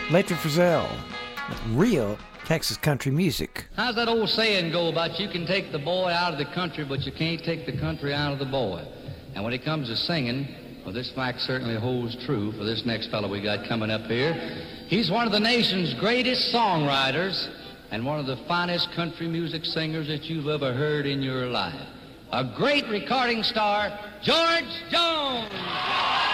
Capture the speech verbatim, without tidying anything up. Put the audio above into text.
Lathrop Frizzell, real Texas country music. How's that old saying go about you can take the boy out of the country, but you can't take the country out of the boy? And when it comes to singing, well, this fact certainly holds true for this next fellow we got coming up here. He's one of the nation's greatest songwriters and one of the finest country music singers that you've ever heard in your life. A great recording star, George Jones.